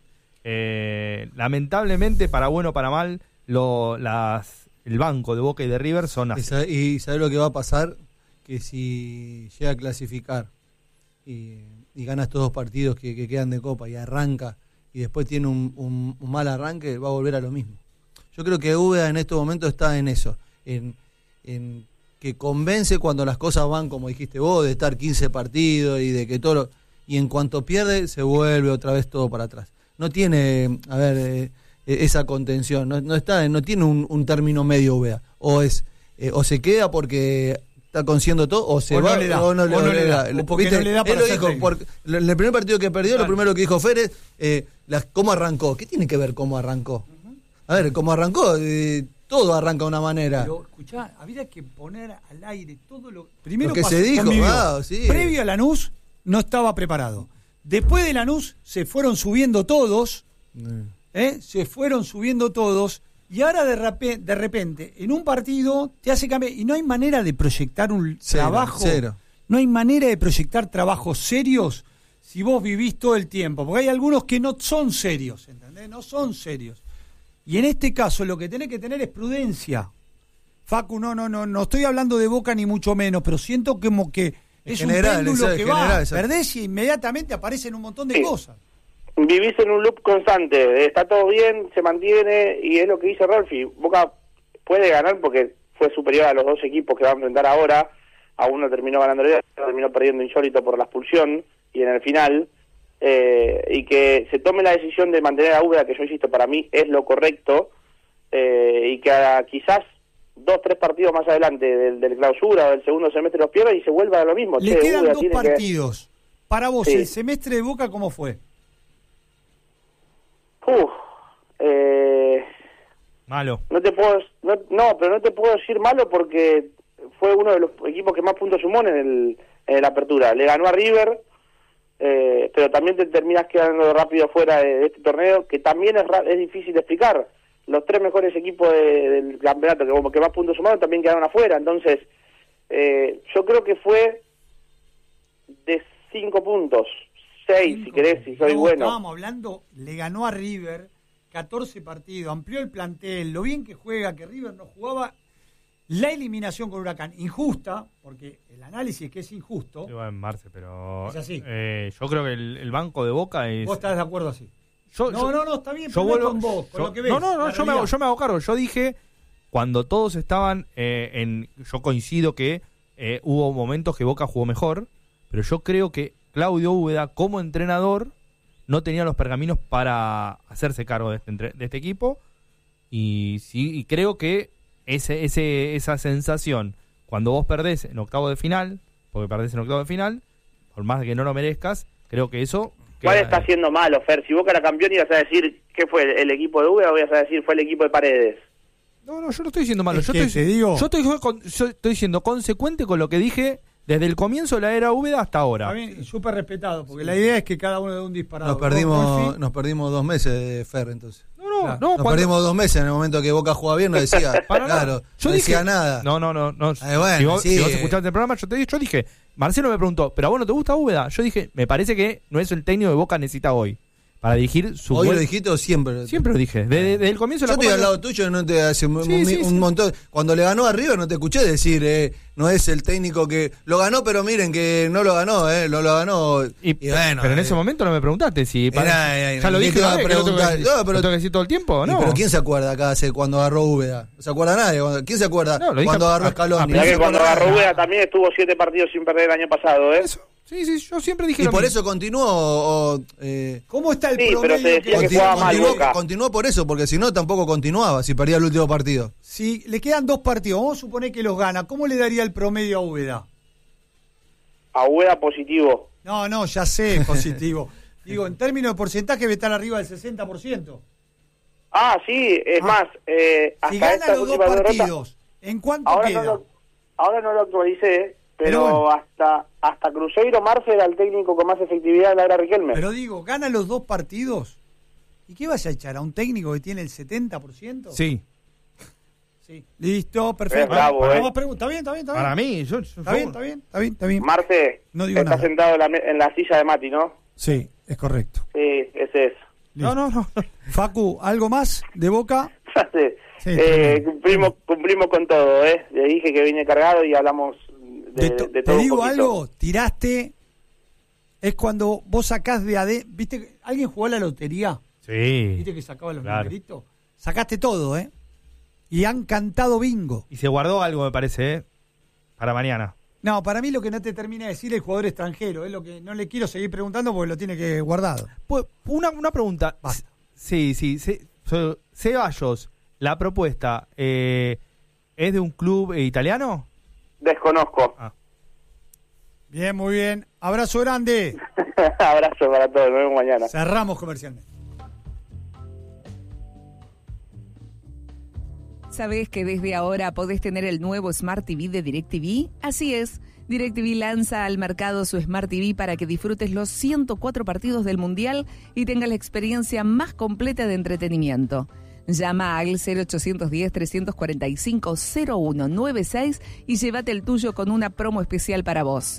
Speaker 2: eh, lamentablemente, para bueno o para mal, lo, las, el banco de Boca y de River son
Speaker 3: Y
Speaker 2: así.
Speaker 3: sabe- Y sabe lo que va a pasar, que si llega a clasificar y, y gana estos dos partidos que, que quedan de Copa y arranca y después tiene un, un, un mal arranque, va a volver a lo mismo. Yo creo que Úbeda en estos momentos está en eso, en, en que convence cuando las cosas van, como dijiste vos, de estar quince partidos y de que todo lo, y en cuanto pierde se vuelve otra vez todo para atrás. No tiene, a ver, eh, esa contención, no, no está, no tiene un, un término medio Úbeda, o es eh, o se queda porque está consciendo todo, o se
Speaker 1: O no
Speaker 3: va
Speaker 1: le da,
Speaker 3: o no,
Speaker 1: o no le da, o porque
Speaker 3: ¿Viste?
Speaker 1: no le da para
Speaker 3: Él lo
Speaker 1: ser
Speaker 3: dijo,
Speaker 1: técnico.
Speaker 3: porque en el primer partido que perdió,
Speaker 1: Claro.
Speaker 3: lo primero que dijo Fer es eh, las, cómo arrancó. ¿Qué tiene que ver cómo arrancó? A ver, cómo arrancó, eh, todo arranca de una manera.
Speaker 1: Pero escuchá, había que poner al aire todo lo primero
Speaker 3: Lo que
Speaker 1: pasó-
Speaker 3: se dijo,
Speaker 1: convivió.
Speaker 3: ah, sí.
Speaker 1: Previo a Lanús no estaba preparado. Después de Lanús se fueron subiendo todos, ¿eh? se fueron subiendo todos, y ahora de, rape- de repente, en un partido, te hace cambiar, y no hay manera de proyectar un
Speaker 3: Cero,
Speaker 1: trabajo,
Speaker 3: cero.
Speaker 1: no hay manera de proyectar trabajos serios si vos vivís todo el tiempo, porque hay algunos que no son serios, ¿entendés? No son serios. Y en este caso lo que tenés que tener es prudencia. Facu, no, no, no, no estoy hablando de Boca ni mucho menos, pero siento como que
Speaker 3: En
Speaker 1: es
Speaker 3: general,
Speaker 1: un péndulo
Speaker 3: eso es
Speaker 1: que
Speaker 3: general,
Speaker 1: va,
Speaker 3: eso.
Speaker 1: perdés y inmediatamente aparecen un montón de
Speaker 5: Sí.
Speaker 1: cosas.
Speaker 5: Vivís en un loop constante, está todo bien, se mantiene, y es lo que dice Rolfi. Boca puede ganar porque fue superior a los dos equipos que va a enfrentar ahora. A uno terminó ganando, terminó perdiendo insólito por la expulsión, y en el final, eh, y que se tome la decisión de mantener a Úbeda, que yo insisto, para mí es lo correcto, eh, y que a, quizás dos, tres partidos más adelante del, del clausura o del segundo semestre los pierda y se vuelva a lo mismo.
Speaker 1: Le
Speaker 5: Che,
Speaker 1: quedan
Speaker 5: Úbeda
Speaker 1: dos
Speaker 5: tiene que-
Speaker 1: partidos. Para vos,
Speaker 5: Sí.
Speaker 1: el semestre de Boca, ¿cómo fue?
Speaker 5: Uf, eh...
Speaker 2: Malo.
Speaker 5: No te puedo, no, no, pero no te puedo decir malo porque fue uno de los equipos que más puntos sumó en, el, en la apertura. Le ganó a River, eh, pero también te terminas quedando rápido fuera de, de este torneo, que también es, ra- es difícil de explicar. Los tres mejores equipos de- del campeonato que, como que más puntos sumaron también quedaron afuera. Entonces, eh, yo creo que fue de cinco puntos, seis si querés, si soy
Speaker 1: No,
Speaker 5: bueno.
Speaker 1: Estábamos hablando, le ganó a River catorce partidos, amplió el plantel, lo bien que juega, que River no jugaba. La eliminación con Huracán, injusta, porque el análisis es que es injusto.
Speaker 2: Iba en Marce, pero
Speaker 1: Es así.
Speaker 2: eh, yo creo que el, el banco de Boca es...
Speaker 1: ¿Vos estás de acuerdo así?
Speaker 2: Yo-
Speaker 1: no,
Speaker 2: yo-
Speaker 1: no, no, está bien,
Speaker 2: yo
Speaker 1: pero no es
Speaker 2: vuelvo-
Speaker 1: con vos, con
Speaker 2: yo-
Speaker 1: lo que ves.
Speaker 2: No, no, no,
Speaker 1: la
Speaker 2: yo me, hago,
Speaker 1: realidad.
Speaker 2: yo me hago cargo. Yo dije, cuando todos estaban eh, en... Yo coincido que eh, hubo momentos que Boca jugó mejor, pero yo creo que Claudio Úbeda, como entrenador, no tenía los pergaminos para hacerse cargo de este, entre- de este equipo. Y sí, y creo que ese, ese, esa sensación, cuando vos perdés en octavo de final, porque perdés en octavo de final, por más que no lo merezcas, creo que eso...
Speaker 5: ¿Cuál
Speaker 2: queda-
Speaker 5: está haciendo malo, Fer? Si Boca era campeón, ibas a decir, ¿qué fue? ¿El equipo de Úbeda o ibas a decir, fue el equipo de Paredes?
Speaker 2: No, no, yo no estoy diciendo malo.
Speaker 1: Es
Speaker 2: Yo
Speaker 1: que
Speaker 2: estoy,
Speaker 1: te digo-
Speaker 2: yo estoy, con- yo estoy siendo consecuente con lo que dije desde el comienzo de la era Úbeda hasta ahora.
Speaker 1: Está bien, súper respetado, porque la idea es que cada uno dé un disparado.
Speaker 3: Nos
Speaker 1: Vos,
Speaker 3: perdimos,
Speaker 1: Rolfi,
Speaker 3: nos perdimos dos meses de Fer, entonces.
Speaker 2: No, no,
Speaker 1: Claro.
Speaker 2: no.
Speaker 3: Nos
Speaker 2: cuando-
Speaker 3: perdimos dos meses en el momento que Boca jugaba bien, no decía,
Speaker 2: Para nada.
Speaker 3: claro,
Speaker 2: Yo
Speaker 3: no
Speaker 2: dije-
Speaker 3: decía nada.
Speaker 2: No, no, no. no.
Speaker 3: Eh, bueno,
Speaker 2: si, vos,
Speaker 3: sí.
Speaker 2: si vos escuchaste el programa, yo te dije, yo dije, Marcelo me preguntó, ¿pero a vos no te gusta Úbeda? Yo dije, me parece que no es el técnico que Boca necesita hoy para dirigir su
Speaker 3: ¿Hoy
Speaker 2: buen-
Speaker 3: lo dijiste o siempre?
Speaker 2: Siempre lo dije, desde, desde el comienzo de
Speaker 3: Yo
Speaker 2: la
Speaker 3: estoy
Speaker 2: Copa
Speaker 3: al lado tuyo, no te hace un,
Speaker 2: Sí,
Speaker 3: un-
Speaker 2: sí,
Speaker 3: un
Speaker 2: sí.
Speaker 3: montón. Cuando le ganó a River no te escuché decir, eh, no es el técnico que lo ganó, pero miren que no lo ganó, ¿eh? No lo ganó.
Speaker 2: Y,
Speaker 3: y bueno,
Speaker 2: pero en
Speaker 3: eh,
Speaker 2: ese momento no me preguntaste si...
Speaker 3: Era, era,
Speaker 2: ya lo
Speaker 3: ¿qué
Speaker 2: dije,
Speaker 3: te iba a
Speaker 2: ¿no? Que lo tengo que
Speaker 3: preguntar?
Speaker 2: decir-
Speaker 3: No, pero-
Speaker 2: ¿lo tengo que decir todo el tiempo o
Speaker 3: y
Speaker 2: no?
Speaker 3: pero ¿quién se acuerda acá hace cuando agarró Úbeda? ¿No se acuerda nadie? ¿Quién se acuerda
Speaker 2: No, lo dije
Speaker 3: cuando
Speaker 2: a-
Speaker 3: agarró
Speaker 2: a-
Speaker 3: Scaloni?
Speaker 2: a-
Speaker 3: ¿No
Speaker 5: Mirá
Speaker 3: se
Speaker 5: que cuando
Speaker 3: acuerda
Speaker 5: agarró
Speaker 3: nadie?
Speaker 5: Úbeda también estuvo siete partidos sin perder el año pasado, ¿eh?
Speaker 2: Eso. Sí, sí, yo siempre dije
Speaker 3: Y
Speaker 2: lo
Speaker 3: por
Speaker 2: mismo.
Speaker 3: eso continuó. O, eh,
Speaker 1: ¿Cómo está el
Speaker 5: Sí, pero
Speaker 1: promedio?
Speaker 5: se decía que
Speaker 3: continuó,
Speaker 5: jugaba mal
Speaker 3: continuó-
Speaker 5: Boca.
Speaker 3: continuó por eso, porque si no tampoco continuaba, si perdía el último partido.
Speaker 1: Si le quedan dos partidos, vamos a suponer que los gana, ¿cómo le daría el promedio a Úbeda?
Speaker 5: A Úbeda positivo.
Speaker 1: No, no, ya sé, positivo. Digo, en términos de porcentaje debe estar arriba del sesenta por ciento.
Speaker 5: Ah, sí, es
Speaker 1: Ah.
Speaker 5: más, eh,
Speaker 1: Si
Speaker 5: hasta
Speaker 1: gana
Speaker 5: estas
Speaker 1: los dos
Speaker 5: últimas derrotas-
Speaker 1: partidos, ¿en cuánto
Speaker 5: ahora
Speaker 1: queda?
Speaker 5: no, lo, ahora no lo actualicé, pero,
Speaker 1: Pero bueno.
Speaker 5: hasta hasta Cruzeiro Marce era el técnico con más efectividad de la era Riquelme.
Speaker 1: Pero digo, ¿gana los dos partidos? ¿Y qué vas a echar? ¿A un técnico que tiene el setenta por ciento?
Speaker 2: Sí.
Speaker 1: Sí. Listo, perfecto.
Speaker 5: Es bravo,
Speaker 1: Vamos
Speaker 5: eh.
Speaker 1: a preguntar. Está bien, está bien, está bien.
Speaker 2: Para mí, yo... yo-
Speaker 1: Está bien, está bien, está bien, está bien.
Speaker 5: Marce,
Speaker 1: No digo
Speaker 5: está
Speaker 1: nada.
Speaker 5: sentado en la, me- en la silla de Mati, ¿no?
Speaker 1: Sí, es correcto.
Speaker 5: Sí, ese es.
Speaker 2: No, no, no.
Speaker 1: Facu, ¿algo más de Boca?
Speaker 5: Sí.
Speaker 1: Sí,
Speaker 5: Eh,
Speaker 1: está
Speaker 5: cumplimos cumplimos con todo, ¿eh? Le dije que vine cargado y hablamos de,
Speaker 1: De to-
Speaker 5: de
Speaker 1: te
Speaker 5: todo un
Speaker 1: digo
Speaker 5: poquito.
Speaker 1: algo, tiraste, es cuando vos sacás de A D, ¿viste? que ¿alguien jugó a la lotería?
Speaker 2: Sí.
Speaker 1: ¿Viste que sacaba los
Speaker 2: Claro.
Speaker 1: numeritos? Sacaste todo, ¿eh? Y han cantado bingo.
Speaker 2: Y se guardó algo, me parece, ¿eh? Para mañana.
Speaker 1: No, para mí lo que no te termina de decir el jugador extranjero, es lo que no le quiero seguir preguntando porque lo tiene que guardado.
Speaker 2: Pues, una, una pregunta.
Speaker 1: Basta.
Speaker 2: Sí, sí. Ce- so- Ceballos, la propuesta, eh, ¿es de un club eh, italiano?
Speaker 5: Desconozco.
Speaker 2: Ah.
Speaker 1: Bien, muy bien. Abrazo grande.
Speaker 5: Abrazo para todos, nos vemos mañana.
Speaker 1: Cerramos comercialmente.
Speaker 4: ¿Sabés que desde ahora podés tener el nuevo Smart T V de DirecTV? Así es. DirecTV lanza al mercado su Smart T V para que disfrutes los ciento cuatro partidos del Mundial y tengas la experiencia más completa de entretenimiento. Llama al cero ochocientos diez, trescientos cuarenta y cinco, cero uno noventa y seis y llévate el tuyo con una promo especial para vos.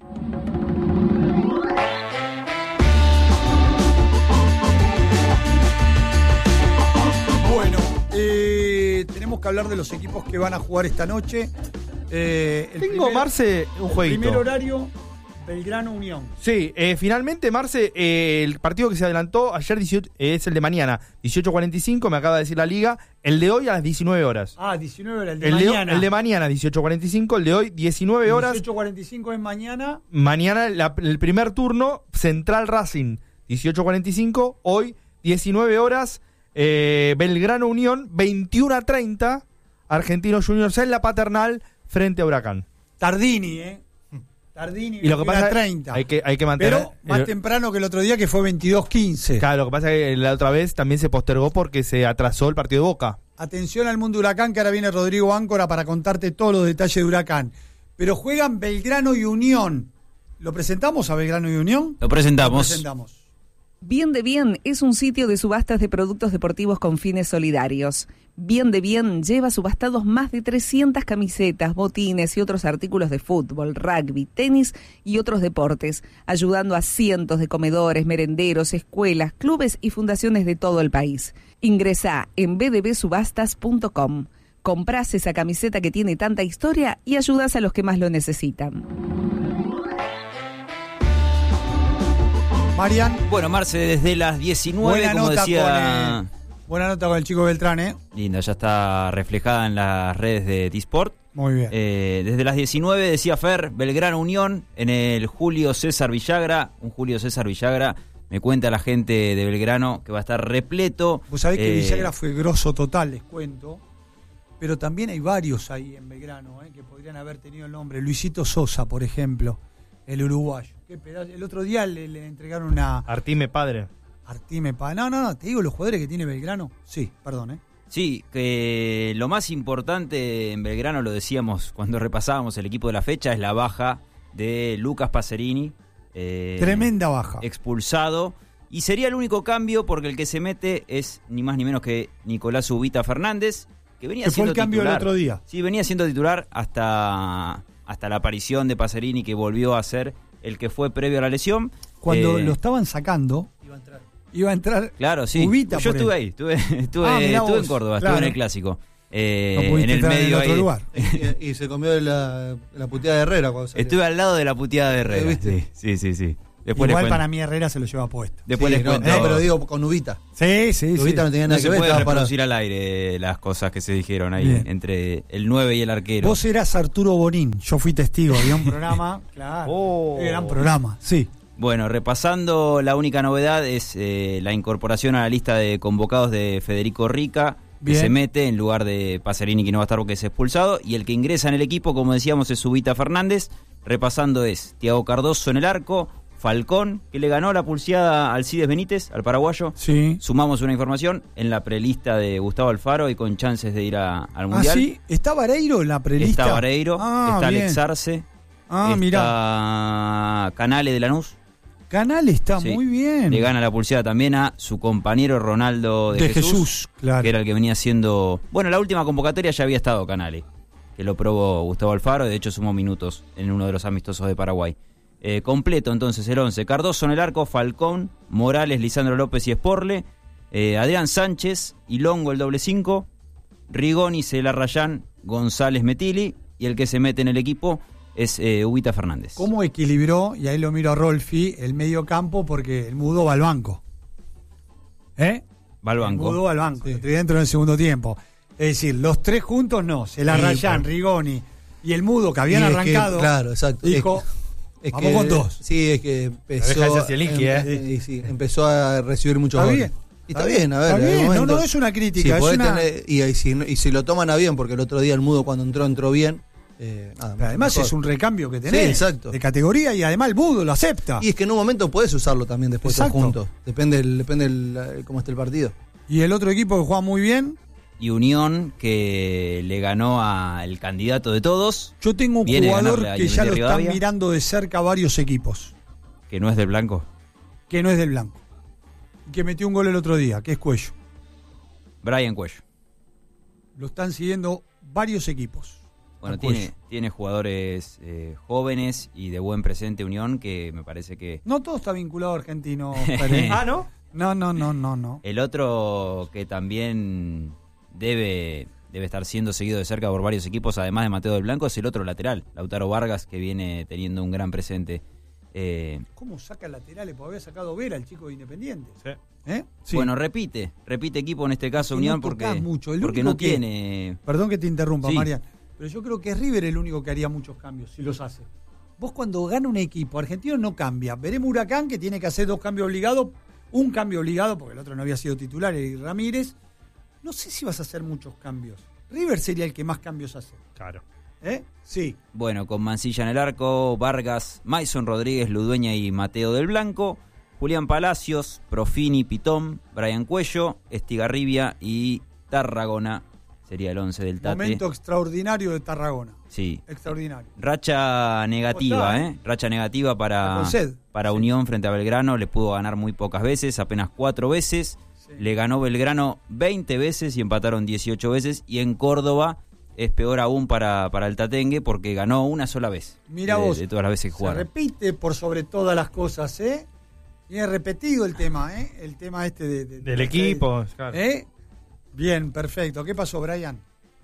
Speaker 1: Bueno, eh, tenemos que hablar de los equipos que van a jugar esta noche. Eh, el
Speaker 2: Tengo,
Speaker 1: primer-
Speaker 2: Marce, un jueguito.
Speaker 1: Primer horario, Belgrano Unión.
Speaker 2: Sí, eh, finalmente, Marce, eh, el partido que se adelantó ayer dieciocho, eh, es el de mañana, dieciocho cuarenta y cinco, me acaba de decir la liga. El de hoy a las diecinueve horas.
Speaker 1: Ah, diecinueve horas, el de
Speaker 2: el, de,
Speaker 1: mañana.
Speaker 2: el de mañana, dieciocho cuarenta y cinco, el de hoy, diecinueve horas.
Speaker 1: dieciocho cuarenta y cinco es mañana.
Speaker 2: Mañana la- el primer turno, Central Racing, dieciocho cuarenta y cinco. Hoy, diecinueve horas, eh, Belgrano Unión, veintiuno a treinta, Argentinos Juniors en la Paternal, frente a Huracán.
Speaker 1: Tardini, ¿eh? Tardini,
Speaker 2: Y lo que pasa es
Speaker 1: treinta.
Speaker 2: hay que, hay que mantener...
Speaker 1: Pero más
Speaker 2: eh,
Speaker 1: temprano que el otro día, que fue veintidós quince.
Speaker 2: Claro, lo que pasa es que la otra vez también se postergó porque se atrasó el partido de Boca.
Speaker 1: Atención al mundo Huracán, que ahora viene Rodrigo Áncora para contarte todos los detalles de Huracán. Pero juegan Belgrano y Unión. ¿Lo presentamos a Belgrano y Unión?
Speaker 7: Lo presentamos.
Speaker 1: Lo presentamos.
Speaker 4: Bien de Bien es un sitio de subastas de productos deportivos con fines solidarios. Bien de Bien lleva subastados más de trescientas camisetas, botines y otros artículos de fútbol, rugby, tenis y otros deportes, ayudando a cientos de comedores, merenderos, escuelas, clubes y fundaciones de todo el país. Ingresá en b d b subastas punto com. Comprás esa camiseta que tiene tanta historia y ayudás a los que más lo necesitan.
Speaker 1: Marian,
Speaker 7: Bueno, Marce, desde las diecinueve,
Speaker 1: buena
Speaker 7: como
Speaker 1: nota,
Speaker 7: decía...
Speaker 1: con, eh, buena nota con el chico Beltrán, ¿eh?
Speaker 7: Linda, ya está reflejada en las redes de T-Sport.
Speaker 1: Muy bien.
Speaker 7: Eh, desde las diecinueve, decía Fer, Belgrano Unión, en el Julio César Villagra. Un Julio César Villagra, me cuenta la gente de Belgrano, que va a estar repleto.
Speaker 1: Vos sabés que
Speaker 7: Eh,
Speaker 1: Villagra fue grosso total, les cuento. Pero también hay varios ahí en Belgrano, ¿eh? Que podrían haber tenido el nombre. Luisito Sosa, por ejemplo, el uruguayo. Qué pedazo. El otro día le, le entregaron una
Speaker 2: Artime padre.
Speaker 1: Artime pa. No, no, no, te digo los jugadores que tiene Belgrano. Sí, perdón, ¿eh?
Speaker 7: Sí, que lo más importante en Belgrano, lo decíamos cuando repasábamos el equipo de la fecha, es la baja de Lucas Pacerini. eh,
Speaker 1: Tremenda baja.
Speaker 7: Expulsado. Y sería el único cambio porque el que se mete es ni más ni menos que Nicolás Ubita Fernández, que venía
Speaker 1: Que fue
Speaker 7: siendo
Speaker 1: el cambio
Speaker 7: titular.
Speaker 1: el otro día.
Speaker 7: Sí, venía siendo titular hasta, hasta la aparición de Pacerini, que volvió a ser el que fue previo a la lesión.
Speaker 1: Cuando
Speaker 7: Eh,
Speaker 1: lo estaban sacando, iba a entrar. Iba a entrar
Speaker 7: Claro, sí.
Speaker 1: Ubita
Speaker 7: Yo
Speaker 1: por
Speaker 7: estuve
Speaker 1: él.
Speaker 7: ahí, estuve, estuve,
Speaker 1: Ah, mirá
Speaker 7: estuve
Speaker 1: vos,
Speaker 7: en Córdoba,
Speaker 1: claro.
Speaker 7: estuve en el Clásico. Eh,
Speaker 1: No pudiste
Speaker 7: en el
Speaker 1: estar en
Speaker 7: medio
Speaker 1: otro
Speaker 7: ahí-
Speaker 1: lugar.
Speaker 3: Y, y se comió la, la puteada de Herrera cuando salió.
Speaker 7: Estuve al lado de la puteada de Herrera.
Speaker 3: ¿Viste?
Speaker 7: Sí, sí, sí. sí. Después les
Speaker 1: Igual
Speaker 7: cuento.
Speaker 1: para mí Herrera se lo lleva puesto.
Speaker 7: Después
Speaker 3: Sí,
Speaker 7: les
Speaker 3: no,
Speaker 7: cuento.
Speaker 3: no, pero digo con Ubita.
Speaker 1: Sí, sí, sí.
Speaker 3: Ubita no tenía
Speaker 7: No
Speaker 3: nada
Speaker 7: se
Speaker 3: que ver,
Speaker 7: puede
Speaker 3: estaba parado.
Speaker 7: reproducir al aire las cosas que se dijeron ahí
Speaker 1: Bien.
Speaker 7: entre el nueve y el arquero.
Speaker 1: Vos eras Arturo Bonín, yo fui testigo, había un programa, claro,
Speaker 2: Oh.
Speaker 1: gran programa, sí.
Speaker 7: Bueno, repasando, la única novedad es eh, la incorporación a la lista de convocados de Federico Rica, que
Speaker 1: Bien.
Speaker 7: se mete en lugar de Pacerini, que no va a estar porque es expulsado, y el que ingresa en el equipo, como decíamos, es Ubita Fernández. Repasando es Thiago Cardoso en el arco, Falcón, que le ganó la pulseada al Cides Benítez, al paraguayo.
Speaker 1: Sí.
Speaker 7: Sumamos una información en la prelista de Gustavo Alfaro y con chances de ir a- al
Speaker 1: Ah,
Speaker 7: Mundial.
Speaker 1: sí, ¿está Vareiro en la prelista?
Speaker 7: Está Vareiro,
Speaker 1: Ah,
Speaker 7: está
Speaker 1: bien.
Speaker 7: Alex Arce,
Speaker 1: Ah,
Speaker 7: está
Speaker 1: mirá,
Speaker 7: Canale de Lanús.
Speaker 1: Canal está
Speaker 7: Sí.
Speaker 1: muy bien.
Speaker 7: Le gana la pulseada también a su compañero Ronaldo de,
Speaker 1: de Jesús, claro.
Speaker 7: que era el que venía siendo... Bueno, la última convocatoria ya había estado Canale, que lo probó Gustavo Alfaro, de hecho sumó minutos en uno de los amistosos de Paraguay. Eh, completo entonces el once, Cardoso en el arco, Falcón, Morales, Lisandro López y Esporle, eh, Adrián Sánchez y Longo el doble cinco, Rigoni, Celarrayán, González Metili, y el que se mete en el equipo es eh, Ubita Fernández.
Speaker 1: ¿Cómo equilibró, y ahí lo miro a Rolfi, el medio campo porque el Mudo va al banco? ¿Eh?
Speaker 7: Va al
Speaker 1: El
Speaker 7: banco.
Speaker 1: Mudo va al banco, estoy dentro del segundo tiempo. Es decir, los tres juntos no, Celarrayán,
Speaker 3: Sí,
Speaker 1: Rigoni y el Mudo que habían
Speaker 3: Y es que,
Speaker 1: arrancado,
Speaker 3: claro, exacto.
Speaker 1: dijo,
Speaker 3: Es
Speaker 1: vamos
Speaker 3: que-
Speaker 1: con dos.
Speaker 3: Sí, es que empezó,
Speaker 2: deja ese Zielinski,
Speaker 3: em-
Speaker 2: eh.
Speaker 3: y sí, empezó a recibir muchos
Speaker 1: Está
Speaker 3: goles.
Speaker 1: bien.
Speaker 3: Y está bien, a ver.
Speaker 1: Está
Speaker 3: en
Speaker 1: bien,
Speaker 3: el
Speaker 1: no,
Speaker 3: momento-
Speaker 1: no es una crítica,
Speaker 3: Sí,
Speaker 1: es
Speaker 3: podés
Speaker 1: una...
Speaker 3: tener- y, y si, y si lo toman a bien, porque el otro día el Mudo cuando entró, entró bien. Eh, nada,
Speaker 1: Pero además
Speaker 3: mejor.
Speaker 1: es un recambio que tenés,
Speaker 3: Sí, exacto.
Speaker 1: de categoría, y además el Mudo lo acepta.
Speaker 3: Y es que en un momento puedes usarlo también después todos
Speaker 1: Exacto.
Speaker 3: juntos. Depende, del- depende del, cómo esté el partido.
Speaker 1: Y el otro equipo que juega muy bien,
Speaker 7: Y Unión, que le ganó al candidato de todos,
Speaker 1: yo tengo un
Speaker 7: Viene a
Speaker 1: jugador
Speaker 7: ganarle a
Speaker 1: que ya lo
Speaker 7: Independiente
Speaker 1: están
Speaker 7: Rivadavia.
Speaker 1: mirando de cerca varios equipos,
Speaker 7: que no es del blanco.
Speaker 1: que no es del blanco, y que metió un gol el otro día, que es Cuello.
Speaker 7: Brian Cuello.
Speaker 1: Lo están siguiendo varios equipos.
Speaker 7: Bueno,
Speaker 1: A Cuello.
Speaker 7: tiene, tiene jugadores eh, jóvenes y de buen presente Unión, que me parece que...
Speaker 1: No todo está vinculado a argentino. Pérez.
Speaker 2: Ah, ¿no?
Speaker 1: No, no, no, no, no.
Speaker 7: El otro que también debe, debe estar siendo seguido de cerca por varios equipos, además de Mateo del Blanco, es el otro lateral, Lautaro Vargas, que viene teniendo un gran presente. Eh,
Speaker 1: ¿Cómo saca laterales? Porque había sacado Vera, el chico de Independiente.
Speaker 2: Sí.
Speaker 1: ¿Eh? Sí.
Speaker 7: Bueno, repite, repite equipo en este caso
Speaker 1: Que
Speaker 7: Unión
Speaker 1: no tocás
Speaker 7: porque,
Speaker 1: mucho. El
Speaker 7: porque
Speaker 1: único
Speaker 7: no
Speaker 1: que-
Speaker 7: tiene...
Speaker 1: Perdón que te interrumpa,
Speaker 7: Sí.
Speaker 1: Marian, pero yo creo que es River el único que haría muchos cambios, si los hace. Vos cuando gana un equipo, Argentino no cambia. Veremos Huracán, que tiene que hacer dos cambios obligados, un cambio obligado, porque el otro no había sido titular, y Ramírez. No sé si vas a hacer muchos cambios. River sería el que más cambios hace.
Speaker 2: Claro.
Speaker 1: ¿Eh? Sí.
Speaker 7: Bueno, con Mancilla en el arco, Vargas, Maison Rodríguez, Ludueña y Mateo del Blanco, Julián Palacios, Profini, Pitón, Brian Cuello, Estigarribia y Tarragona sería el once del Tate.
Speaker 1: Momento extraordinario de Tarragona.
Speaker 7: Sí.
Speaker 1: Extraordinario.
Speaker 7: Racha negativa,
Speaker 1: ¿Cómo está,
Speaker 7: ¿eh? Racha negativa
Speaker 1: Está
Speaker 7: para,
Speaker 1: con sed.
Speaker 7: para Unión frente a Belgrano. Le pudo ganar muy pocas veces, apenas cuatro veces.
Speaker 1: Sí.
Speaker 7: Le ganó Belgrano veinte veces y empataron dieciocho veces. Y en Córdoba es peor aún para, para el Tatengue porque ganó una sola vez.
Speaker 1: Mira
Speaker 7: de,
Speaker 1: vos.
Speaker 7: de todas las veces que
Speaker 1: Se
Speaker 7: jugaron.
Speaker 1: repite por sobre todas las cosas, ¿eh? Y es repetido el tema, ¿eh? El tema este de, de-
Speaker 2: Del
Speaker 1: de-
Speaker 2: equipo, claro.
Speaker 1: ¿Eh? Bien, perfecto. ¿Qué pasó, Brian?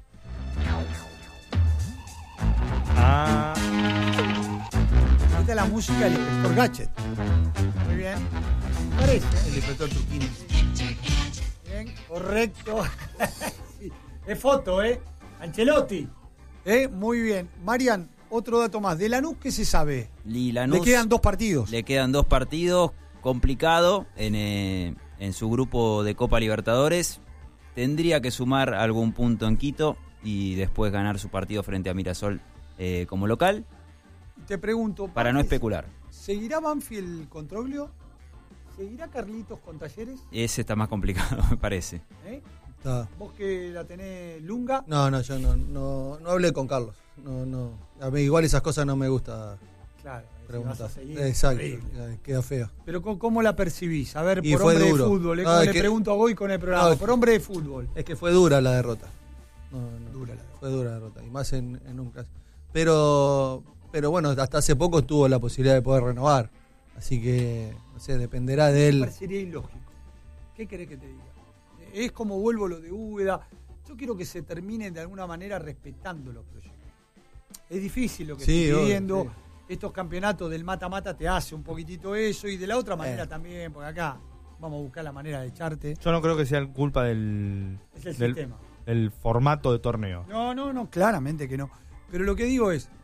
Speaker 2: Ah,
Speaker 1: Esta es la música del inspector Gadget. Muy bien. Parece.
Speaker 3: El inspector Truquini.
Speaker 1: Bien, correcto. Sí. Es foto, ¿eh? Ancelotti. ¿Eh? Muy bien. Marian, otro dato más. De Lanús, ¿qué se sabe?
Speaker 7: Y Lanús
Speaker 1: Le quedan dos partidos.
Speaker 7: le quedan dos partidos, complicado en, eh, en su grupo de Copa Libertadores. Tendría que sumar algún punto en Quito y después ganar su partido frente a Mirasol eh, como local,
Speaker 1: Te pregunto.
Speaker 7: para no
Speaker 1: Banfield,
Speaker 7: especular.
Speaker 1: ¿Seguirá Banfield con Troglio? ¿Seguirá Carlitos con Talleres?
Speaker 7: Ese está más complicado, me parece.
Speaker 1: ¿Eh?
Speaker 3: Está.
Speaker 1: Vos que la tenés lunga.
Speaker 3: No, no, yo no, no, no hablé con Carlos. No, no. A mí igual esas cosas no me gusta
Speaker 1: Claro, si vas
Speaker 3: preguntar.
Speaker 1: a seguir,
Speaker 3: Exacto.
Speaker 1: horrible.
Speaker 3: eh, Queda feo.
Speaker 1: Pero ¿cómo, cómo la percibís? A ver,
Speaker 3: Y
Speaker 1: por
Speaker 3: fue
Speaker 1: hombre
Speaker 3: duro.
Speaker 1: de fútbol. ¿eh?
Speaker 3: No,
Speaker 1: Como
Speaker 3: es
Speaker 1: le
Speaker 3: que-
Speaker 1: pregunto a Goy con el programa.
Speaker 3: No, es
Speaker 1: por
Speaker 3: que-
Speaker 1: hombre de fútbol.
Speaker 3: Es que fue dura la derrota. No, no,
Speaker 1: Dura la derrota.
Speaker 3: Fue dura la derrota. Y más en, en un caso. Pero, pero bueno, hasta hace poco tuvo la posibilidad de poder renovar. Así que, no sé, dependerá de
Speaker 1: Me
Speaker 3: él.
Speaker 1: parecería ilógico. ¿Qué querés que te diga? Es como vuelvo lo de Úbeda. Yo quiero que se termine de alguna manera respetando los proyectos. Es difícil lo que
Speaker 3: Sí,
Speaker 1: estoy
Speaker 3: obvio,
Speaker 1: pidiendo.
Speaker 3: sí.
Speaker 1: Estos campeonatos del mata-mata te hace un poquitito eso y de la otra manera
Speaker 3: Eh.
Speaker 1: también, porque acá vamos a buscar la manera de echarte.
Speaker 2: Yo no creo que sea culpa del,
Speaker 1: Es el
Speaker 2: del,
Speaker 1: sistema.
Speaker 2: del formato de torneo.
Speaker 1: No, no, no, claramente que no. Pero lo que digo es,